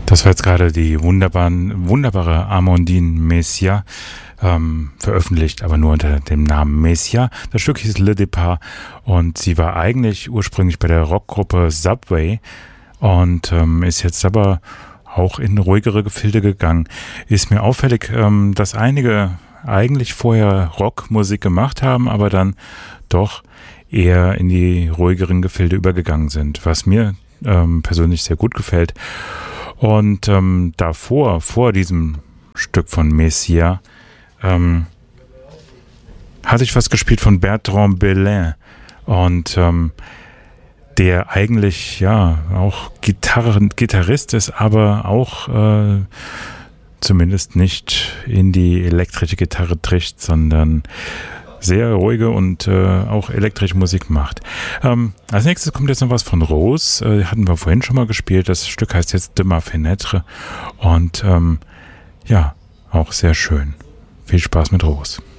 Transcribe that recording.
Das war jetzt gerade die wunderbare Amandine Messiaen, veröffentlicht, aber nur unter dem Namen Messiaen. Das Stück hieß Le Départ und sie war eigentlich ursprünglich bei der Rockgruppe Subway und ist jetzt aber auch in ruhigere Gefilde gegangen. Ist mir auffällig, dass einige eigentlich vorher Rockmusik gemacht haben, aber dann doch eher in die ruhigeren Gefilde übergegangen sind, was mir persönlich sehr gut gefällt. Und vor diesem Stück von Messiaen, hatte ich was gespielt von Bertrand Belin und der eigentlich ja auch Gitarrist ist, aber auch zumindest nicht in die elektrische Gitarre tricht, sondern sehr ruhige und auch elektrische Musik macht. Als nächstes kommt jetzt noch was von Rose. Hatten wir vorhin schon mal gespielt. Das Stück heißt jetzt De ma Fenêtre und ja, auch sehr schön. Viel Spaß mit Rose.